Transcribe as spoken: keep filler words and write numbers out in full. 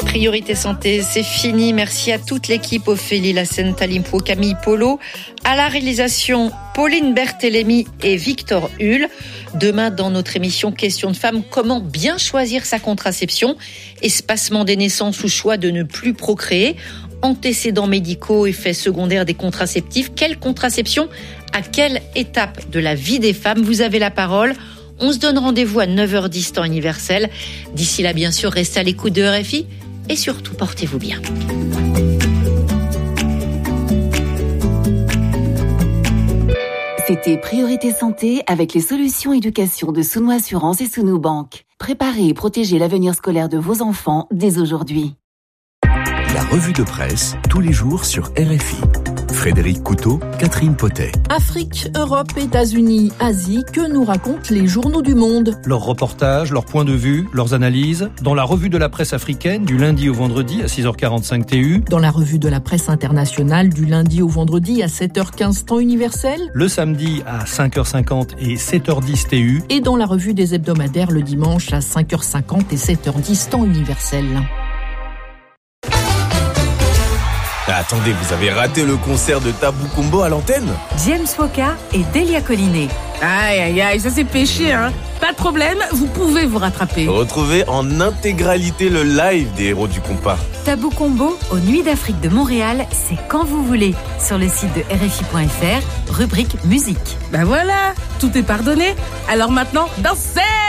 Priorité Santé, c'est fini. Merci à toute l'équipe, Ophélie Lassen, Talimpo, Camille Polo, à la réalisation Pauline Berthélémy et Victor Hull. Demain, dans notre émission Question de femmes, comment bien choisir sa contraception, espacement des naissances ou choix de ne plus procréer, antécédents médicaux, effets secondaires des contraceptifs, quelle contraception, à quelle étape de la vie des femmes. Vous avez la parole. On se donne rendez-vous à neuf heures dix temps universel. D'ici là, bien sûr, restez à l'écoute de R F I et surtout, portez-vous bien. C'était Priorité Santé avec les solutions éducation de Souno Assurance et Souno Banque. Préparez et protégez l'avenir scolaire de vos enfants dès aujourd'hui. La revue de presse, tous les jours sur R F I. Frédéric Couteau, Catherine Potet. Afrique, Europe, États-Unis, Asie, que nous racontent les journaux du monde? Leurs reportages, leurs points de vue, leurs analyses, dans la revue de la presse africaine du lundi au vendredi à six heures quarante-cinq T U. Dans la revue de la presse internationale du lundi au vendredi à sept heures quinze temps universel. Le samedi à cinq heures cinquante et sept heures dix T U. Et dans la revue des hebdomadaires le dimanche à cinq heures cinquante et sept heures dix temps universel. Attendez, vous avez raté le concert de Tabou Combo à l'antenne? James Woka et Delia Collinet. Aïe, aïe, aïe, ça c'est péché, hein. Pas de problème, vous pouvez vous rattraper. Retrouvez en intégralité le live des héros du compas. Tabou Combo aux Nuits d'Afrique de Montréal, c'est quand vous voulez. Sur le site de R F I point F R, rubrique musique. Ben voilà, tout est pardonné. Alors maintenant, dansez!